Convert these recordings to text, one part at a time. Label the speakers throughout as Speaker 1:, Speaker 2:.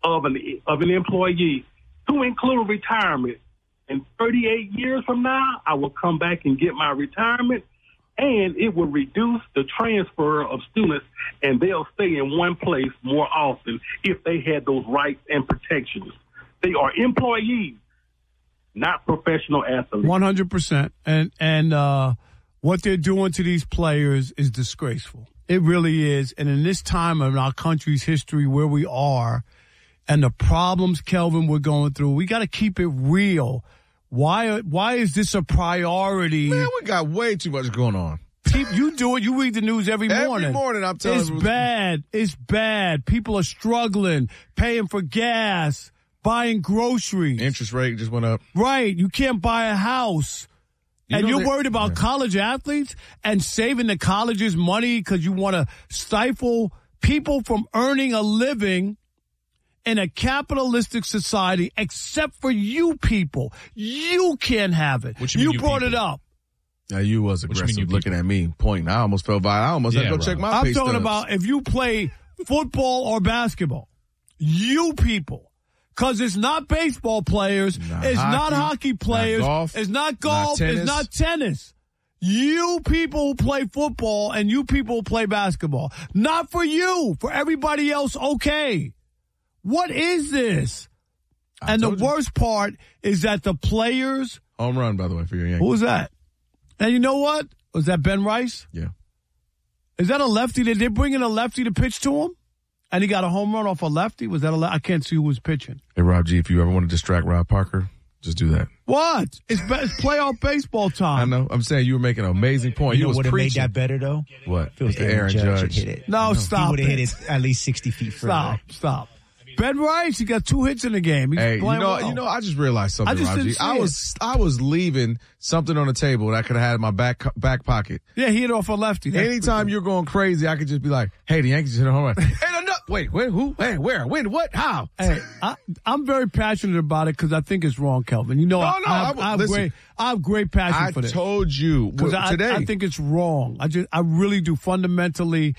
Speaker 1: of an employee to include retirement. And 38 years from now, I will come back and get my retirement, and it will reduce the transfer of students, and they'll stay in one place more often if they had those rights and protections. They are employees, not professional athletes.
Speaker 2: 100%. And what they're doing to these players is disgraceful. It really is. And in this time of our country's history where we are and the problems, Kelvin, we're going through, we got to keep it real. Why is this a priority?
Speaker 3: Man, we got way too much going on.
Speaker 2: You do it. You read the news every morning.
Speaker 3: Every morning, I'm telling you.
Speaker 2: It's bad. It's bad. People are struggling, paying for gas, buying groceries.
Speaker 3: Interest rate just went up.
Speaker 2: Right. You can't buy a house. And you're worried about college athletes and saving the colleges money because you want to stifle people from earning a living in a capitalistic society, except for you people. You can't have it. You brought it up.
Speaker 3: Yeah, you was aggressive looking at me, pointing. I almost felt violent. I almost had to go check my
Speaker 2: I'm
Speaker 3: pay
Speaker 2: talking
Speaker 3: stubs.
Speaker 2: about if you play football or basketball, you people. Because it's not baseball players, it's not hockey players, it's not golf, it's not tennis. You people who play football and you people who play basketball. Not for you, for everybody else, okay. What is this? And the worst part is that the players...
Speaker 3: Home run, by the way, for your Yankees.
Speaker 2: Who was that? And you know what? Was that Ben Rice?
Speaker 3: Yeah.
Speaker 2: Is that a lefty? Did they bring in a lefty to pitch to him? And he got a home run off a lefty? Was that I can't see who was pitching.
Speaker 3: Hey, Rob G, if you ever want to distract Rob Parker, just do that.
Speaker 2: What? It's playoff baseball time.
Speaker 3: I know. I'm saying you were making an amazing point.
Speaker 4: You know what would have made that better, though?
Speaker 3: What?
Speaker 4: If Aaron Judge hit it.
Speaker 2: No, stop.
Speaker 4: He would have hit it at least 60 feet further.
Speaker 2: Stop. Ben Rice, he got 2 hits in the game. He's
Speaker 3: hey,
Speaker 2: playing well.
Speaker 3: you know, I just realized something, Rob G. I was leaving something on the table that I could have had in my back pocket.
Speaker 2: Yeah, he hit off a lefty.
Speaker 3: Anytime you're going crazy, I could just be like, hey, the Yankees hit a home run. Wait, who? Hey, where? When? What? How?
Speaker 2: Hey, I'm very passionate about it because I think it's wrong, Kelvin. You know, I have great passion for this.
Speaker 3: I told you today.
Speaker 2: I think it's wrong. I really do fundamentally.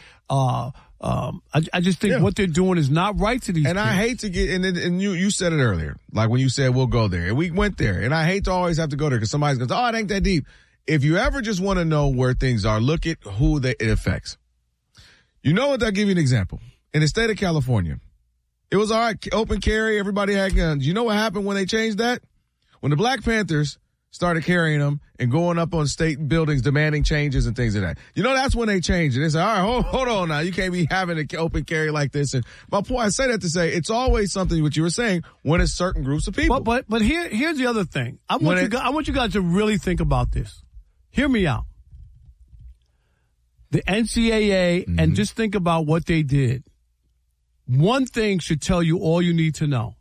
Speaker 2: I just think what they're doing is not right to these.
Speaker 3: And
Speaker 2: kids.
Speaker 3: I hate to get and you said it earlier, like when you said we'll go there, and we went there, and I hate to always have to go there because somebody's going to say, oh, it ain't that deep. If you ever just want to know where things are, look at who it affects. You know what? I'll give you an example. In the state of California, it was all right, open carry, everybody had guns. You know what happened when they changed that? When the Black Panthers started carrying them and going up on state buildings demanding changes and things like that. You know, that's when they changed it. They said, all right, hold on now. You can't be having an open carry like this. And my point, I say that to say it's always something what you were saying when it's certain groups of people.
Speaker 2: But here's the other thing. I want you guys to really think about this. Hear me out. The NCAA, and just think about what they did. One thing should tell you all you need to know.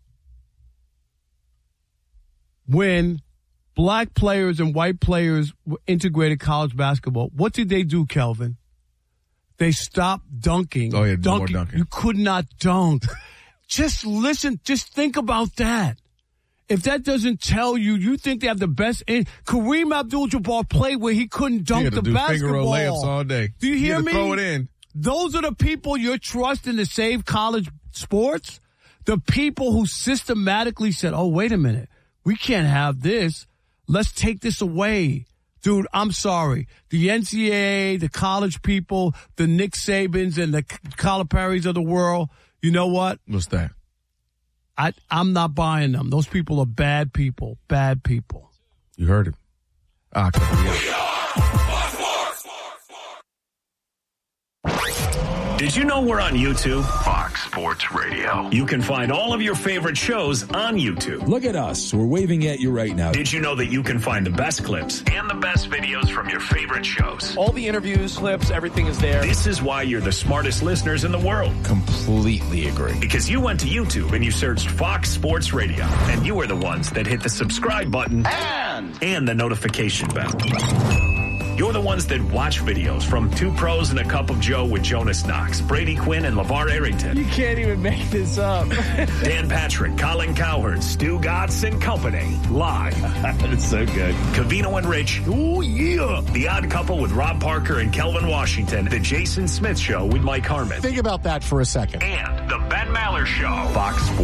Speaker 2: When black players and white players integrated college basketball, what did they do, Kelvin? They stopped dunking.
Speaker 3: Oh, yeah, more dunking.
Speaker 2: You could not dunk. Just listen. Just think about that. If that doesn't tell you, you think they have the best. Kareem Abdul-Jabbar played where he couldn't dunk the basketball.
Speaker 3: Finger roll layups all day.
Speaker 2: Do you hear me?
Speaker 3: Throw it in.
Speaker 2: Those are the people you're trusting to save college sports. The people who systematically said, oh, wait a minute. We can't have this. Let's take this away. Dude, I'm sorry. The NCAA, the college people, the Nick Sabans and the Calipari's of the world, you know what?
Speaker 3: What's that?
Speaker 2: I'm not buying them. Those people are bad people. Bad people.
Speaker 3: You heard it.
Speaker 5: Did you know we're on YouTube?
Speaker 6: Fox Sports Radio.
Speaker 5: You can find all of your favorite shows on YouTube.
Speaker 7: Look at us. We're waving at you right now.
Speaker 5: Did you know that you can find the best clips
Speaker 6: And the best videos from your favorite shows.
Speaker 8: All the interviews, clips, everything is there.
Speaker 5: This is why you're the smartest listeners in the world.
Speaker 7: Completely agree.
Speaker 5: Because you went to YouTube and you searched Fox Sports Radio. And you are the ones that hit the subscribe button and the notification bell. You're the ones that watch videos from Two Pros and a Cup of Joe with Jonas Knox, Brady Quinn, and LeVar Arrington.
Speaker 8: You can't even make this up.
Speaker 5: Dan Patrick, Colin Cowherd, Stu Gatz and Company. Live.
Speaker 7: It's so good.
Speaker 5: Covino and Rich.
Speaker 2: Oh, yeah.
Speaker 5: The Odd Couple with Rob Parker and Kelvin Washington. The Jason Smith Show with Mike Harmon.
Speaker 9: Think about that for a second.
Speaker 6: And the Ben Maller Show.
Speaker 5: Fox